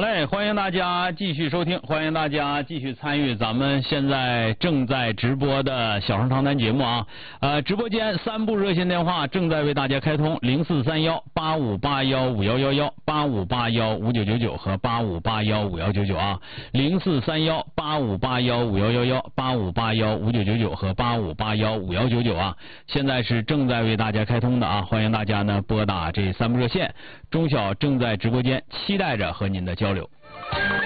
嘞，欢迎大家继续收听，欢迎大家继续参与咱们现在正在直播的小声长谈节目啊。直播间3部热线电话正在为大家开通，043185815111、85815999和85815199啊，043185815111、85815999和85815199啊，现在是正在为大家开通的啊，欢迎大家呢拨打这3部热线，中小正在直播间期待着和您的交流。